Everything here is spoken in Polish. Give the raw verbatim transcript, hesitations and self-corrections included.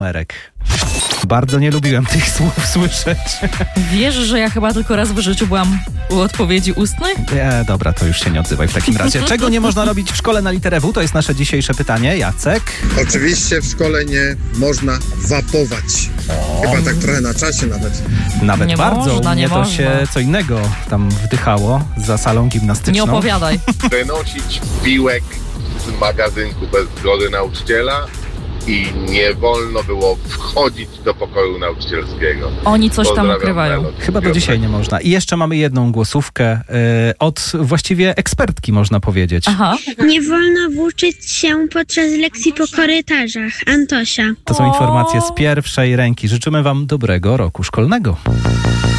Numerek. Bardzo nie lubiłem tych słów słyszeć. Wiesz, że ja chyba tylko raz w życiu byłam u odpowiedzi ustnych? Nie, dobra, to już się nie odzywaj w takim razie. Czego nie można robić w szkole na literę W? To jest nasze dzisiejsze pytanie. Jacek? Oczywiście w szkole nie można wapować. Chyba tak trochę na czasie nawet. Nawet Nie bardzo. można, nie Mnie to można. się co innego tam wdychało za salą gimnastyczną. Nie opowiadaj. Wynosić piłek z magazynku bez zgody nauczyciela i nie wolno było wchodzić do pokoju nauczycielskiego. Oni coś tam Pozdrawiam, ukrywają. Melody. Chyba do dzisiaj nie można. I jeszcze mamy jedną głosówkę yy, od właściwie ekspertki, można powiedzieć. Aha. Nie wolno włóczyć się podczas lekcji po korytarzach. Antosia. To są informacje z pierwszej ręki. Życzymy wam dobrego roku szkolnego.